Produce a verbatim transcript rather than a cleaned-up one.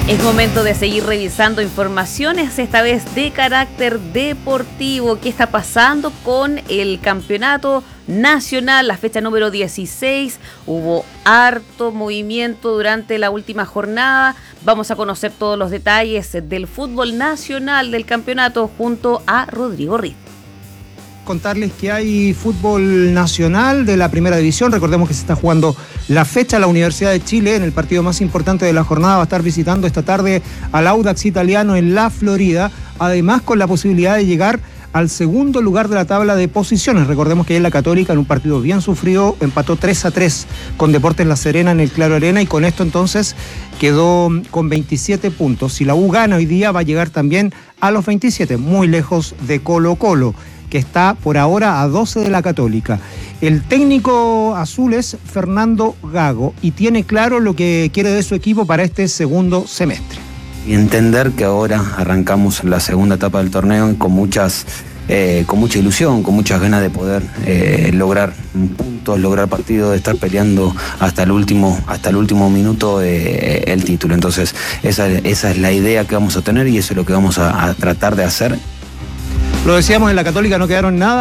Es momento de seguir revisando informaciones, esta vez de carácter deportivo. ¿Qué está pasando con el campeonato nacional? La fecha número dieciséis, hubo harto movimiento durante la última jornada. Vamos a conocer todos los detalles del fútbol nacional del campeonato junto a Rodrigo Riz. Contarles que hay fútbol nacional de la primera división. Recordemos que se está jugando la fecha. La Universidad de Chile, en el partido más importante de la jornada, va a estar visitando esta tarde al Audax Italiano en la Florida, además con la posibilidad de llegar al segundo lugar de la tabla de posiciones. Recordemos que ayer la Católica, en un partido bien sufrido, empató tres a tres con Deportes La Serena en el Claro Arena, y con esto entonces quedó con veintisiete puntos. Si la U gana hoy día, va a llegar también a los veintisiete, muy lejos de Colo Colo, que está por ahora a doce de la Católica. El técnico azul es Fernando Gago y tiene claro lo que quiere de su equipo para este segundo semestre. Y entender que ahora arrancamos la segunda etapa del torneo con muchas, eh, con mucha ilusión, con muchas ganas de poder eh, lograr puntos, lograr partidos, de estar peleando hasta el último, hasta el último minuto eh, el título. Entonces esa, esa es la idea que vamos a tener y eso es lo que vamos a, a tratar de hacer. Lo decíamos, en la Católica no quedaron nada.